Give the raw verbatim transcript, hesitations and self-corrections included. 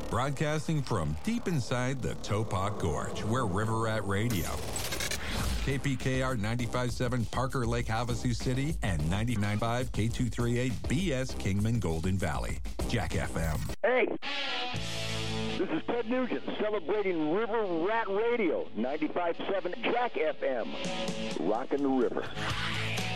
Broadcasting from deep inside the Topok Gorge, where River Rat Radio. K P K R ninety-five point seven Parker Lake, Havasu City, and ninety-nine point five K two thirty-eight B S Kingman, Golden Valley. Jack F M. Hey, this is Ted Nugent celebrating River Rat Radio, ninety-five point seven Jack F M. Rockin' the river.